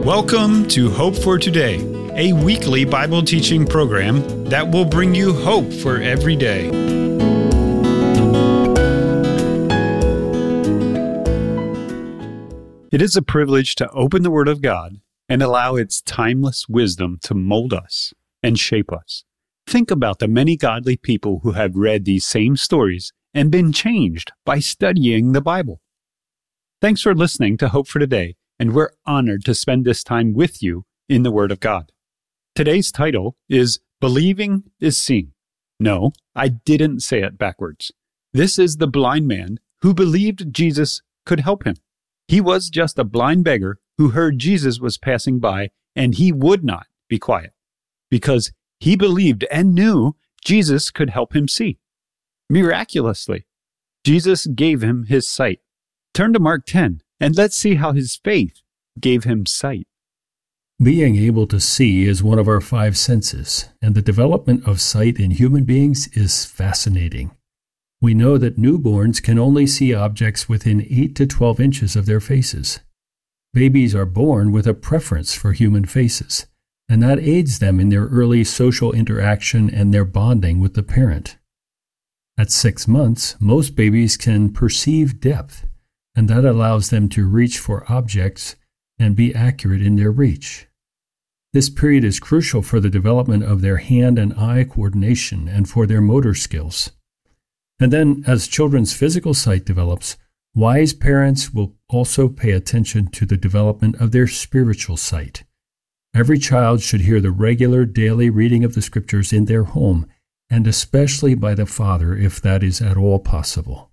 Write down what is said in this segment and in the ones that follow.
Welcome to Hope for Today, a weekly Bible teaching program that will bring you hope for every day. It is a privilege to open the Word of God and allow its timeless wisdom to mold us and shape us. Think about the many godly people who have read these same stories and been changed by studying the Bible. Thanks for listening to Hope for Today, and we're honored to spend this time with you in the Word of God. Today's title is Believing is Seeing. No, I didn't say it backwards. This is the blind man who believed Jesus could help him. He was just a blind beggar who heard Jesus was passing by, and he would not be quiet because he believed and knew Jesus could help him see. Miraculously, Jesus gave him his sight. Turn to Mark 10, and let's see how his faith gave him sight. Being able to see is one of our five senses, and the development of sight in human beings is fascinating. We know that newborns can only see objects within 8 to 12 inches of their faces. Babies are born with a preference for human faces, and that aids them in their early social interaction and their bonding with the parent. At 6 months, most babies can perceive depth, and that allows them to reach for objects and be accurate in their reach. This period is crucial for the development of their hand and eye coordination and for their motor skills. And then, as children's physical sight develops, wise parents will also pay attention to the development of their spiritual sight. Every child should hear the regular daily reading of the Scriptures in their home, and especially by the father if that is at all possible.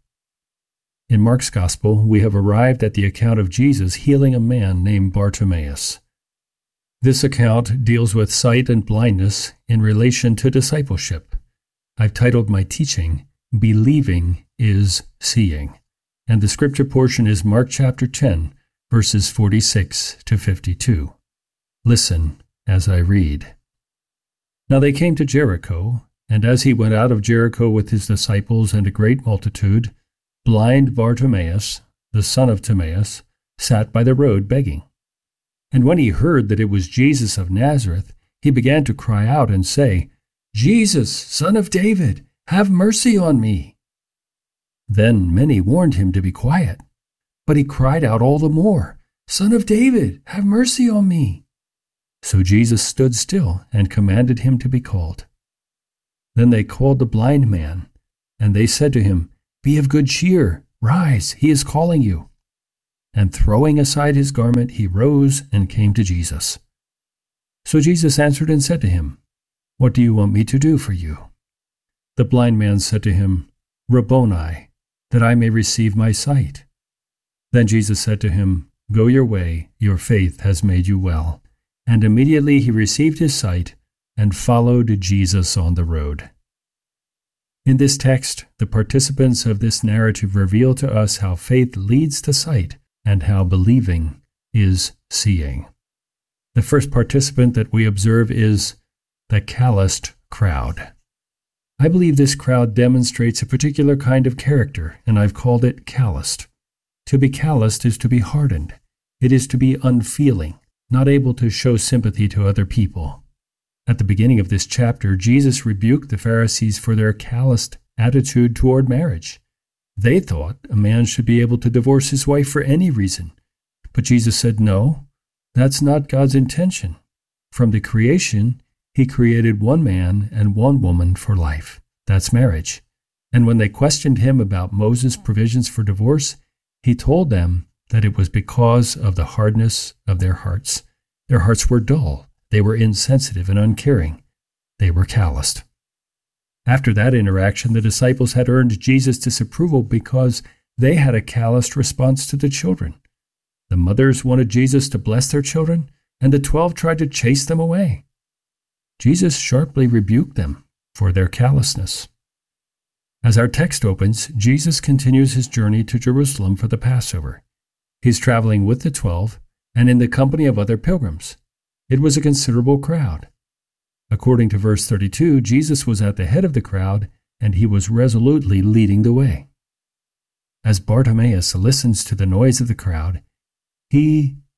In Mark's Gospel, we have arrived at the account of Jesus healing a man named Bartimaeus. This account deals with sight and blindness in relation to discipleship. I've titled my teaching, Believing is Seeing, and the scripture portion is Mark chapter 10, verses 46 to 52. Listen as I read. Now they came to Jericho, and as he went out of Jericho with his disciples and a great multitude, blind Bartimaeus, the son of Timaeus, sat by the road begging. And when he heard that it was Jesus of Nazareth, he began to cry out and say, Jesus, Son of David, have mercy on me. Then many warned him to be quiet, but he cried out all the more, Son of David, have mercy on me. So Jesus stood still and commanded him to be called. Then they called the blind man, and they said to him, Be of good cheer, rise, he is calling you. And throwing aside his garment, he rose and came to Jesus. So Jesus answered and said to him, What do you want me to do for you? The blind man said to him, Rabboni, that I may receive my sight. Then Jesus said to him, Go your way, your faith has made you well. And immediately he received his sight and followed Jesus on the road. In this text, the participants of this narrative reveal to us how faith leads to sight and how believing is seeing. The first participant that we observe is the calloused crowd. I believe this crowd demonstrates a particular kind of character, and I've called it calloused. To be calloused is to be hardened. It is to be unfeeling, not able to show sympathy to other people. At the beginning of this chapter, Jesus rebuked the Pharisees for their calloused attitude toward marriage. They thought a man should be able to divorce his wife for any reason. But Jesus said, no, that's not God's intention. From the creation, he created one man and one woman for life. That's marriage. And when they questioned him about Moses' provisions for divorce, he told them that it was because of the hardness of their hearts. Their hearts were dull. They were insensitive and uncaring. They were calloused. After that interaction, the disciples had earned Jesus' disapproval because they had a calloused response to the children. The mothers wanted Jesus to bless their children, and the 12 tried to chase them away. Jesus sharply rebuked them for their callousness. As our text opens, Jesus continues his journey to Jerusalem for the Passover. He's traveling with the 12 and in the company of other pilgrims. It was a considerable crowd. According to verse 32, Jesus was at the head of the crowd, and he was resolutely leading the way. As Bartimaeus listens to the noise of the crowd, he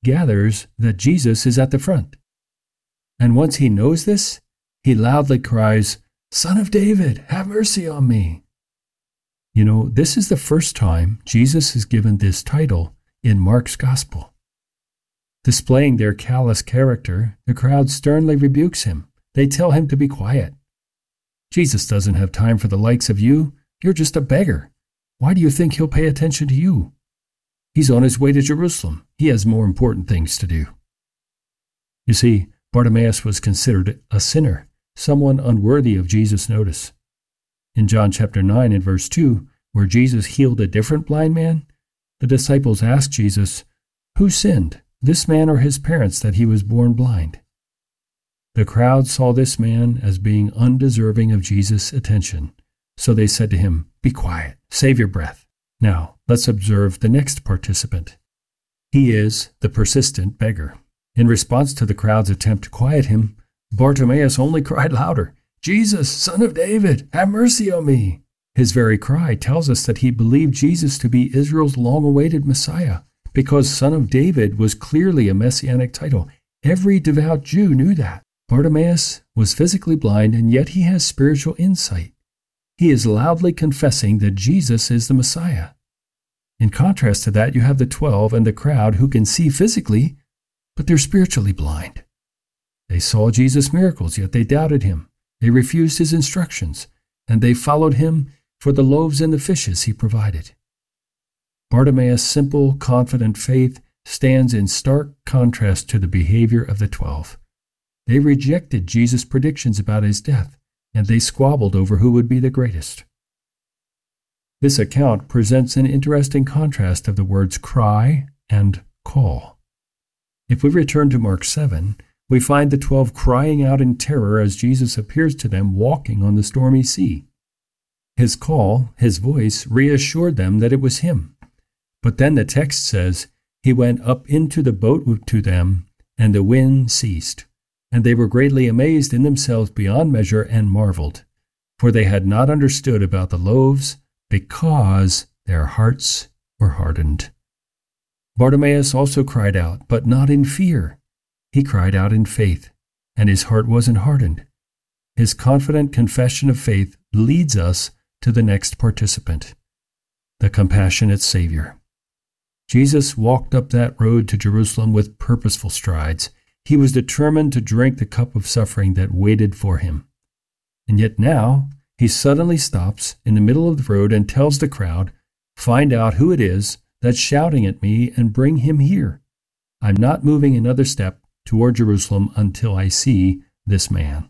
gathers that Jesus is at the front. And once he knows this, he loudly cries, "Son of David, have mercy on me." You know, this is the first time Jesus is given this title in Mark's Gospel. Displaying their callous character, the crowd sternly rebukes him. They tell him to be quiet. Jesus doesn't have time for the likes of you. You're just a beggar. Why do you think he'll pay attention to you? He's on his way to Jerusalem. He has more important things to do. You see, Bartimaeus was considered a sinner, someone unworthy of Jesus' notice. In John chapter 9 and verse 2, where Jesus healed a different blind man, the disciples asked Jesus, "Who sinned, this man or his parents, that he was born blind?" The crowd saw this man as being undeserving of Jesus' attention, so they said to him, "Be quiet, save your breath." Now, let's observe the next participant. He is the persistent beggar. In response to the crowd's attempt to quiet him, Bartimaeus only cried louder, "Jesus, Son of David, have mercy on me." His very cry tells us that he believed Jesus to be Israel's long-awaited Messiah, because Son of David was clearly a messianic title. Every devout Jew knew that. Bartimaeus was physically blind, and yet he has spiritual insight. He is loudly confessing that Jesus is the Messiah. In contrast to that, you have the 12 and the crowd who can see physically, but they're spiritually blind. They saw Jesus' miracles, yet they doubted him. They refused his instructions, and they followed him for the loaves and the fishes he provided. Bartimaeus' simple, confident faith stands in stark contrast to the behavior of the 12. They rejected Jesus' predictions about his death, and they squabbled over who would be the greatest. This account presents an interesting contrast of the words cry and call. If we return to Mark 7, we find the 12 crying out in terror as Jesus appears to them walking on the stormy sea. His call, his voice, reassured them that it was him. But then the text says, "He went up into the boat to them, and the wind ceased. And they were greatly amazed in themselves beyond measure and marveled, for they had not understood about the loaves, because their hearts were hardened." Bartimaeus also cried out, but not in fear. He cried out in faith, and his heart wasn't hardened. His confident confession of faith leads us to the next participant, the compassionate Savior. Jesus walked up that road to Jerusalem with purposeful strides. He was determined to drink the cup of suffering that waited for him. And yet now, he suddenly stops in the middle of the road and tells the crowd, "Find out who it is that's shouting at me and bring him here. I'm not moving another step toward Jerusalem until I see this man."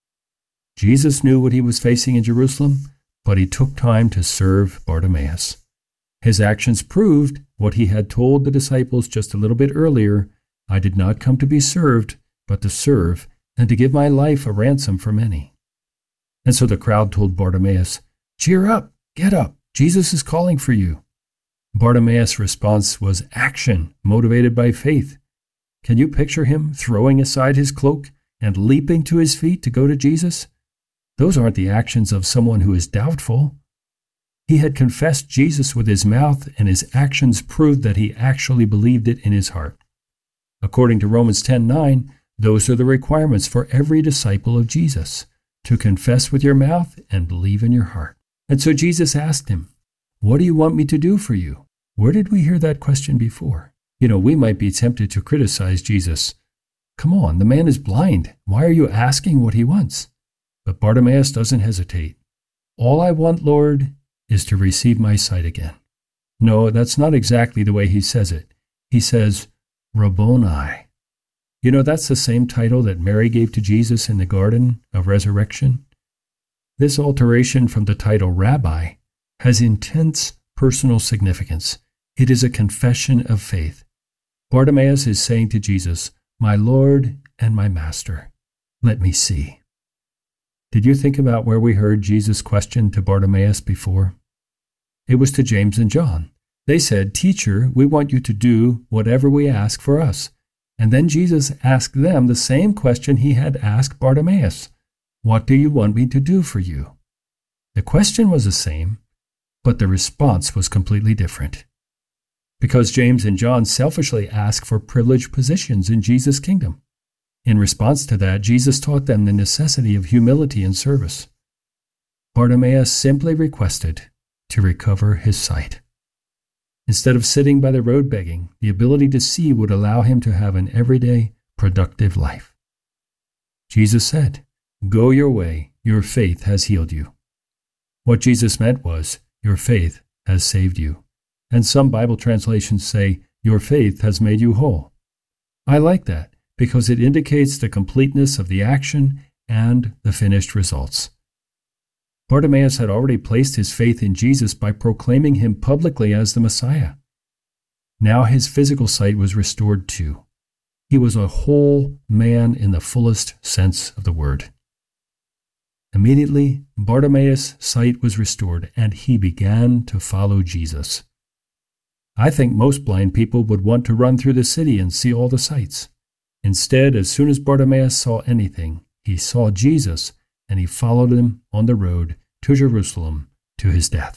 Jesus knew what he was facing in Jerusalem, but he took time to serve Bartimaeus. His actions proved what he had told the disciples just a little bit earlier: "I did not come to be served, but to serve, and to give my life a ransom for many." And so the crowd told Bartimaeus, "Cheer up, get up, Jesus is calling for you." Bartimaeus' response was action, motivated by faith. Can you picture him throwing aside his cloak and leaping to his feet to go to Jesus? Those aren't the actions of someone who is doubtful. He had confessed Jesus with his mouth, and his actions proved that he actually believed it in his heart. According to Romans 10:9, those are the requirements for every disciple of Jesus, to confess with your mouth and believe in your heart. And so Jesus asked him, "What do you want me to do for you?" Where did we hear that question before? You know, we might be tempted to criticize Jesus. Come on, the man is blind. Why are you asking what he wants? But Bartimaeus doesn't hesitate. "All I want, Lord, is to receive my sight again." No, that's not exactly the way he says it. He says, Rabboni. You know, that's the same title that Mary gave to Jesus in the Garden of Resurrection. This alteration from the title Rabbi has intense personal significance. It is a confession of faith. Bartimaeus is saying to Jesus, "My Lord and my Master, let me see." Did you think about where we heard Jesus' question to Bartimaeus before? It was to James and John. They said, "Teacher, we want you to do whatever we ask for us." And then Jesus asked them the same question he had asked Bartimaeus. "What do you want me to do for you?" The question was the same, but the response was completely different. because James and John selfishly ask for privileged positions in Jesus' kingdom. In response to that, Jesus taught them the necessity of humility and service. Bartimaeus simply requested to recover his sight. Instead of sitting by the road begging, the ability to see would allow him to have an everyday, productive life. Jesus said, "Go your way, your faith has healed you." What Jesus meant was, your faith has saved you. And some Bible translations say, your faith has made you whole. I like that because it indicates the completeness of the action and the finished results. Bartimaeus had already placed his faith in Jesus by proclaiming him publicly as the Messiah. Now his physical sight was restored too. He was a whole man in the fullest sense of the word. Immediately, Bartimaeus' sight was restored, and he began to follow Jesus. I think most blind people would want to run through the city and see all the sights. Instead, as soon as Bartimaeus saw anything, he saw Jesus, and he followed him on the road to Jerusalem to his death.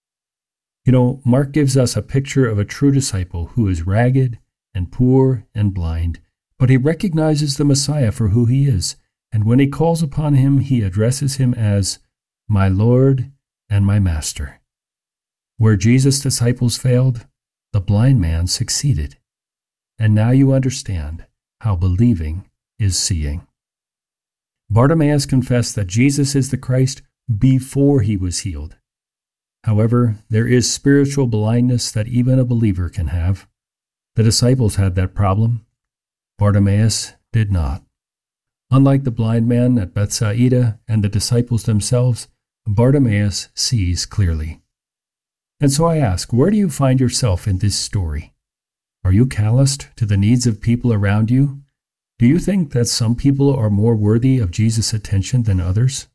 You know, Mark gives us a picture of a true disciple who is ragged and poor and blind, but he recognizes the Messiah for who he is, and when he calls upon him, he addresses him as my Lord and my Master. Where Jesus' disciples failed, the blind man succeeded. And now you understand how believing is seeing. Bartimaeus confessed that Jesus is the Christ before he was healed. However, there is spiritual blindness that even a believer can have. The disciples had that problem. Bartimaeus did not. Unlike the blind man at Bethsaida and the disciples themselves, Bartimaeus sees clearly. And so I ask, where do you find yourself in this story? Are you calloused to the needs of people around you? Do you think that some people are more worthy of Jesus' attention than others?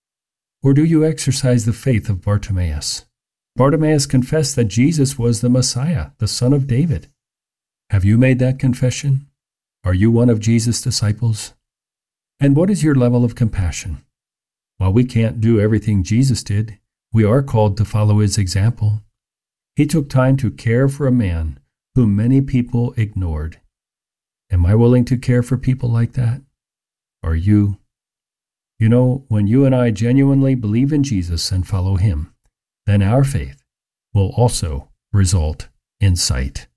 Or do you exercise the faith of Bartimaeus? Bartimaeus confessed that Jesus was the Messiah, the Son of David. Have you made that confession? Are you one of Jesus' disciples? And what is your level of compassion? While we can't do everything Jesus did, we are called to follow his example. He took time to care for a man whom many people ignored. Am I willing to care for people like that? Are you? You know, when you and I genuinely believe in Jesus and follow him, then our faith will also result in sight.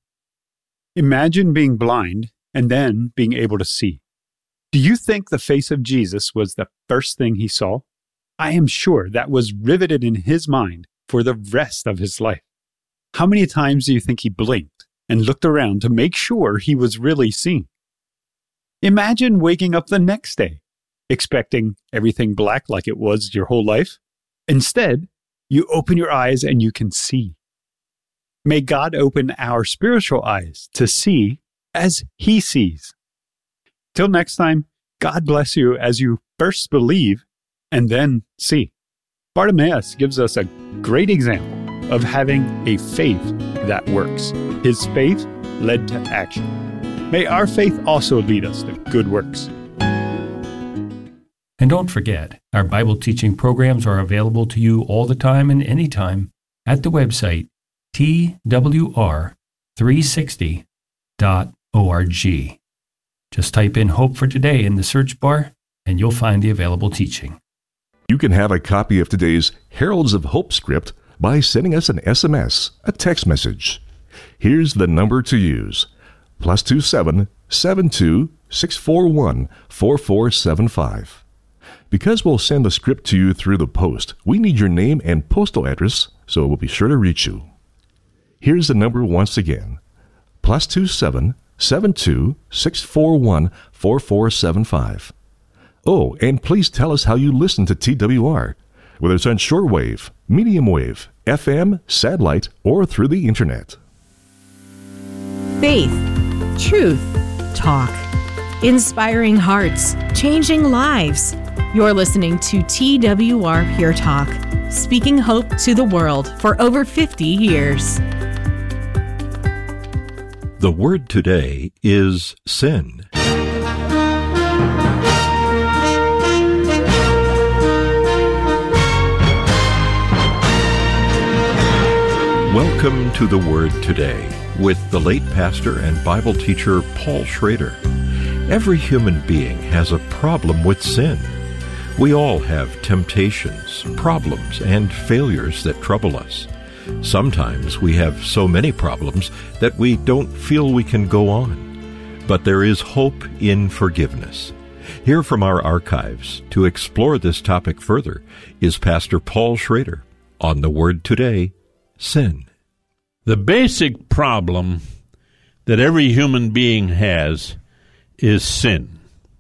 Imagine being blind and then being able to see. Do you think the face of Jesus was the first thing he saw? I am sure that was riveted in his mind for the rest of his life. How many times do you think he blinked and looked around to make sure he was really seeing? Imagine waking up the next day, expecting everything black like it was your whole life. Instead, you open your eyes and you can see. May God open our spiritual eyes to see as he sees. Till next time, God bless you as you first believe and then see. Bartimaeus gives us a great example of having a faith that works. His faith led to action. May our faith also lead us to good works. And don't forget, our Bible teaching programs are available to you all the time and anytime at the website twr360.org. Just type in Hope for Today in the search bar, and you'll find the available teaching. You can have a copy of today's Heralds of Hope script by sending us an SMS, a text message. Here's the number to use: +27 72 641 4475. Because we'll send the script to you through the post, we need your name and postal address, so we'll be sure to reach you. Here's the number once again: +27 72 641 4475. Oh, and please tell us how you listen to TWR, whether it's on shortwave, medium wave, FM, satellite, or through the internet. Faith, truth, talk, inspiring hearts, changing lives. You're listening to TWR Pure Talk, speaking hope to the world for over 50 years. The word today is sin. Welcome to the Word Today, with the late pastor and Bible teacher Paul Schrader. Every human being has a problem with sin. We all have temptations, problems, and failures that trouble us. Sometimes we have so many problems that we don't feel we can go on. But there is hope in forgiveness. Here from our archives to explore this topic further is Pastor Paul Schrader on The Word Today, Sin. The basic problem that every human being has is sin.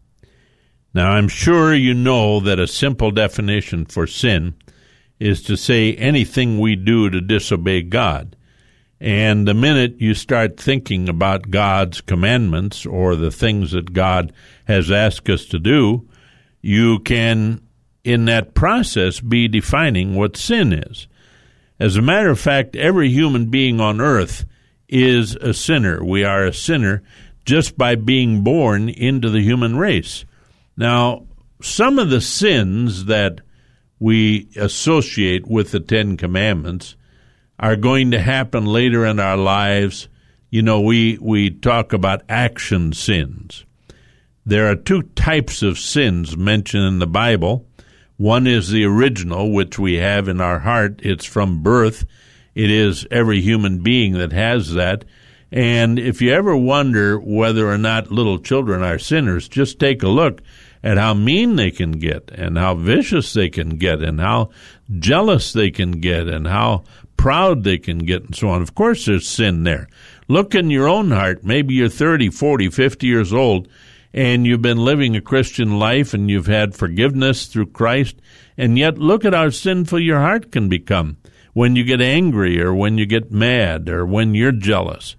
Now, I'm sure you know that a simple definition for sin is to say anything we do to disobey God. And the minute you start thinking about God's commandments or the things that God has asked us to do, you can, in that process, be defining what sin is. As a matter of fact, every human being on earth is a sinner. We are a sinner just by being born into the human race. Now, some of the sins that we associate with the Ten Commandments are going to happen later in our lives. You know, we talk about action sins. There are two types of sins mentioned in the Bible. One is the original, which we have in our heart. It's from birth. It is every human being that has that. And if you ever wonder whether or not little children are sinners, just take a look at how mean they can get and how vicious they can get and how jealous they can get and how proud they can get and so on. Of course there's sin there. Look in your own heart. Maybe you're 30, 40, 50 years old, and you've been living a Christian life and you've had forgiveness through Christ, and yet look at how sinful your heart can become when you get angry or when you get mad or when you're jealous.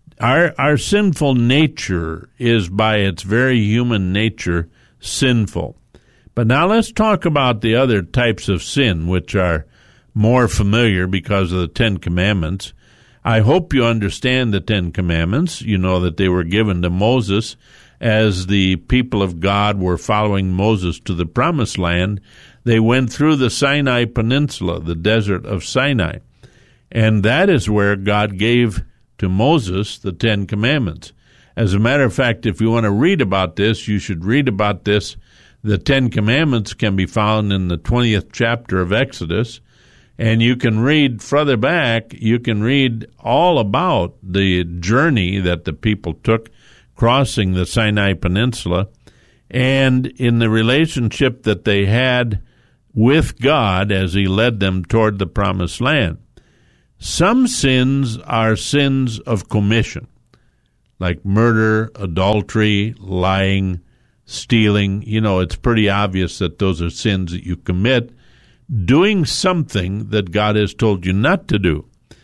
Our sinful nature is, by its very human nature, sinful. But now let's talk about the other types of sin, which are more familiar because of the Ten Commandments. I hope you understand the Ten Commandments. You know that they were given to Moses as the people of God were following Moses to the Promised Land. They went through the Sinai Peninsula, the desert of Sinai, and that is where God gave to Moses the Ten Commandments. As a matter of fact, if you want to read about this, you should read about this. The Ten Commandments can be found in the 20th chapter of Exodus, and you can read further back, you can read all about the journey that the people took crossing the Sinai Peninsula and in the relationship that they had with God as he led them toward the Promised Land. Some sins are sins of commission, like murder, adultery, lying, stealing. You know, it's pretty obvious that those are sins that you commit doing something that God has told you not to do.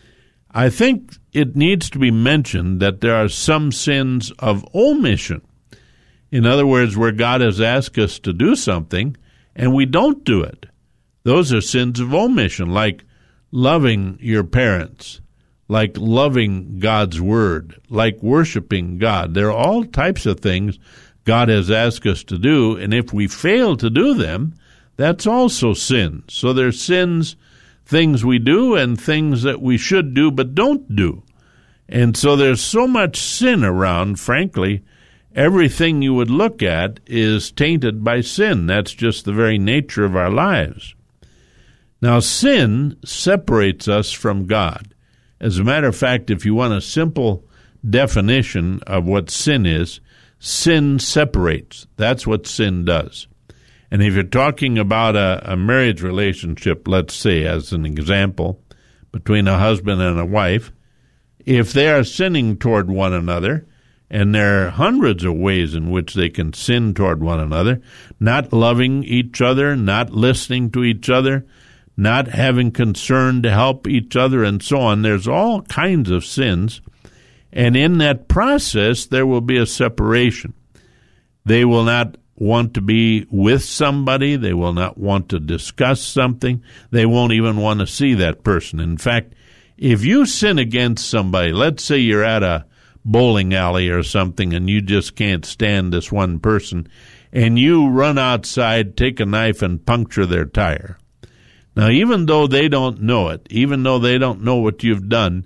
I think it needs to be mentioned that there are some sins of omission. In other words, where God has asked us to do something and we don't do it. Those are sins of omission, like loving your parents, like loving God's Word, like worshiping God. There are all types of things God has asked us to do, and if we fail to do them, that's also sin. So there's sins, things we do and things that we should do but don't do. And so there's so much sin around, frankly, everything you would look at is tainted by sin. That's just the very nature of our lives. Now, sin separates us from God. As a matter of fact, if you want a simple definition of what sin is, sin separates. That's what sin does. And if you're talking about a marriage relationship, let's say, as an example, between a husband and a wife, if they are sinning toward one another, and there are hundreds of ways in which they can sin toward one another, not loving each other, not listening to each other, not having concern to help each other, and so on, there's all kinds of sins. And in that process, there will be a separation. They will not want to be with somebody. They will not want to discuss something. They won't even want to see that person. In fact, if you sin against somebody, let's say you're at a bowling alley or something and you just can't stand this one person, and you run outside, take a knife, and puncture their tire. Now, even though they don't know it, even though they don't know what you've done,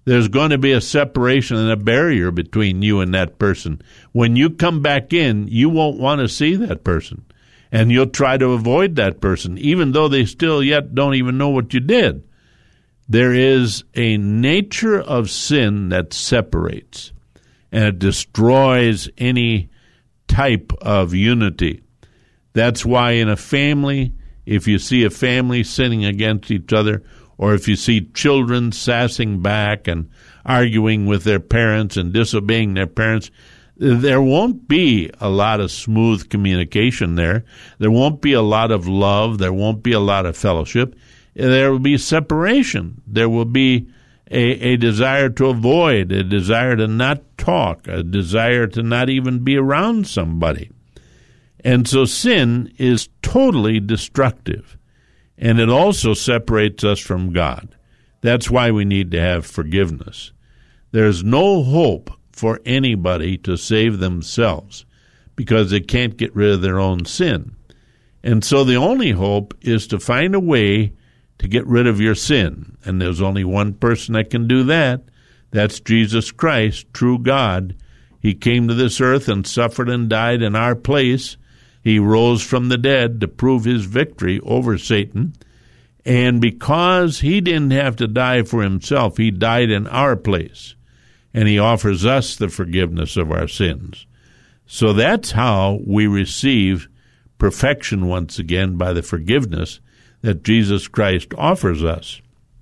there's going to be a separation and a barrier between you and that person. When you come back in, you won't want to see that person, and you'll try to avoid that person, even though they still yet don't even know what you did. There is a nature of sin that separates, and it destroys any type of unity. That's why in a family, if you see a family sinning against each other, or if you see children sassing back and arguing with their parents and disobeying their parents, there won't be a lot of smooth communication there. There won't be a lot of love. There won't be a lot of fellowship. There will be separation. There will be a desire to avoid, a desire to not talk, a desire to not even be around somebody. And so sin is totally destructive, and it also separates us from God. That's why we need to have forgiveness. There's no hope for anybody to save themselves because they can't get rid of their own sin. And so the only hope is to find a way to get rid of your sin. And there's only one person that can do that. That's Jesus Christ, true God. He came to this earth and suffered and died in our place. He rose from the dead to prove his victory over Satan. And because he didn't have to die for himself, he died in our place. And he offers us the forgiveness of our sins. So that's how we receive perfection once again, by the forgiveness that Jesus Christ offers us.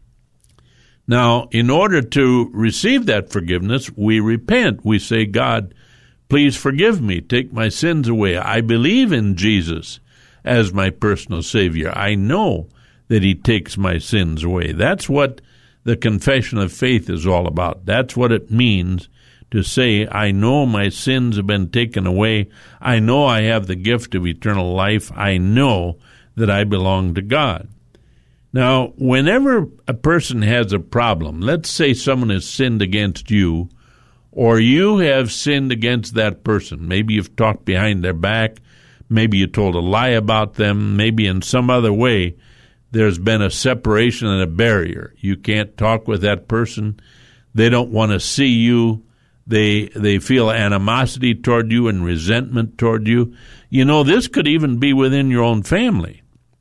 Now, in order to receive that forgiveness, we repent. We say, God, please forgive me. Take my sins away. I believe in Jesus as my personal Savior. I know that he takes my sins away. That's what the confession of faith is all about. That's what it means to say, I know my sins have been taken away. I know I have the gift of eternal life. I know that I belong to God. Now, whenever a person has a problem, let's say someone has sinned against you, or you have sinned against that person. Maybe you've talked behind their back. Maybe you told a lie about them. Maybe in some other way there's been a separation and a barrier. You can't talk with that person. They don't want to see you. They feel animosity toward you and resentment toward you. You know, this could even be within your own family.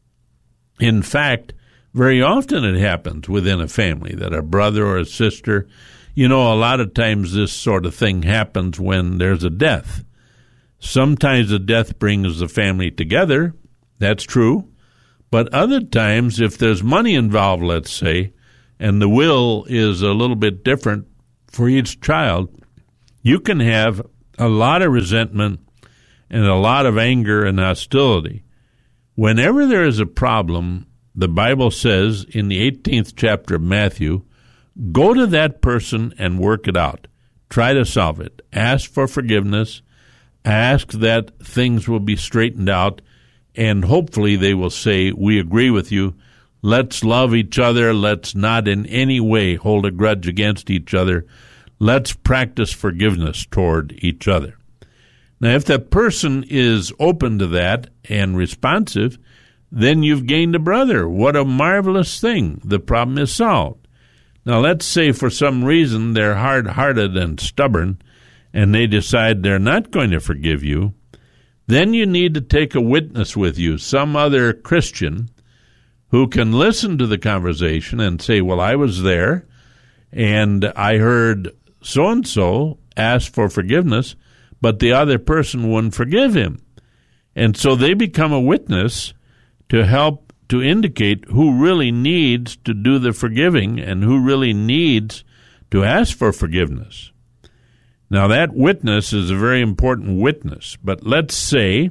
In fact, very often it happens within a family that a brother or a sister, you know, a lot of times this sort of thing happens when there's a death. Sometimes the death brings the family together. That's true. But other times, if there's money involved, let's say, and the will is a little bit different for each child, you can have a lot of resentment and a lot of anger and hostility. Whenever there is a problem, the Bible says in the 18th chapter of Matthew, go to that person and work it out. Try to solve it. Ask for forgiveness. Ask that things will be straightened out, and hopefully they will say, we agree with you. Let's love each other. Let's not in any way hold a grudge against each other. Let's practice forgiveness toward each other. Now, if that person is open to that and responsive, then you've gained a brother. What a marvelous thing. The problem is solved. Now, let's say for some reason they're hard-hearted and stubborn, and they decide they're not going to forgive you. Then you need to take a witness with you, some other Christian who can listen to the conversation and say, well, I was there, and I heard so-and-so ask for forgiveness, but the other person wouldn't forgive him. And so they become a witness to help to indicate who really needs to do the forgiving and who really needs to ask for forgiveness. Now, that witness is a very important witness, but let's say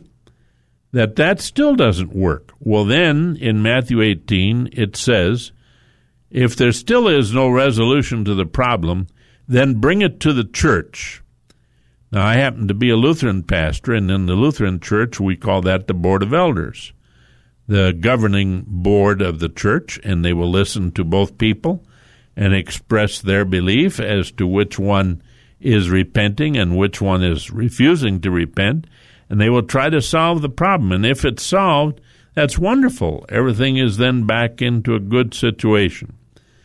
that still doesn't work. Well, then, in Matthew 18, it says, if there still is no resolution to the problem, then bring it to the church. Now, I happen to be a Lutheran pastor, and in the Lutheran church, we call that the Board of Elders, the governing board of the church, and they will listen to both people and express their belief as to which one is repenting and which one is refusing to repent, and they will try to solve the problem. And if it's solved, that's wonderful. Everything is then back into a good situation.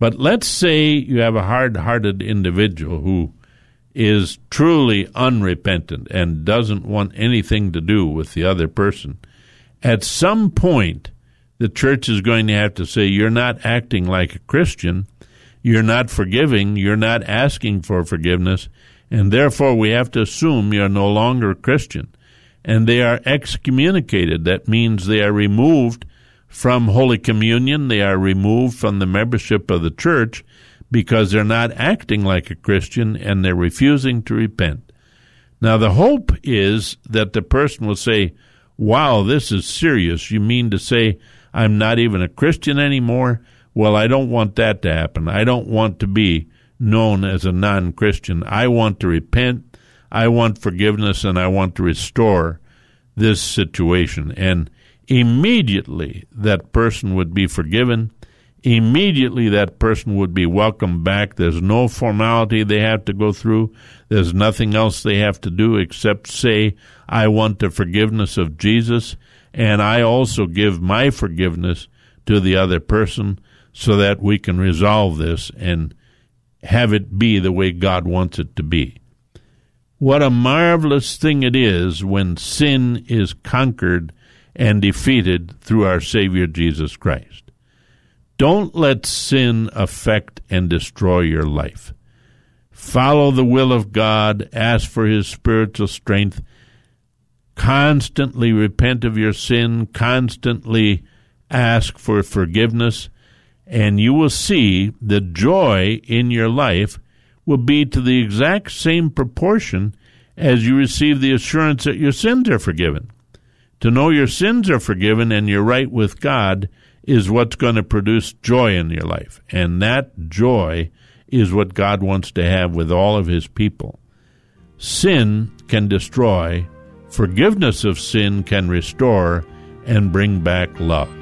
But let's say you have a hard-hearted individual who is truly unrepentant and doesn't want anything to do with the other person. At some point, the church is going to have to say, you're not acting like a Christian, you're not forgiving, you're not asking for forgiveness, and therefore we have to assume you're no longer a Christian. And they are excommunicated. That means they are removed from Holy Communion, they are removed from the membership of the church, because they're not acting like a Christian and they're refusing to repent. Now, the hope is that the person will say, wow, this is serious. You mean to say I'm not even a Christian anymore? Well, I don't want that to happen. I don't want to be known as a non-Christian. I want to repent, I want forgiveness, and I want to restore this situation. And immediately that person would be forgiven. Immediately that person would be welcomed back. There's no formality they have to go through. There's nothing else they have to do except say, I want the forgiveness of Jesus, and I also give my forgiveness to the other person so that we can resolve this and have it be the way God wants it to be. What a marvelous thing it is when sin is conquered and defeated through our Savior Jesus Christ. Don't let sin affect and destroy your life. Follow the will of God. Ask for His spiritual strength. Constantly repent of your sin. Constantly ask for forgiveness. And you will see the joy in your life will be to the exact same proportion as you receive the assurance that your sins are forgiven. To know your sins are forgiven and you're right with God is what's going to produce joy in your life. And that joy is what God wants to have with all of His people. Sin can destroy, forgiveness of sin can restore and bring back love.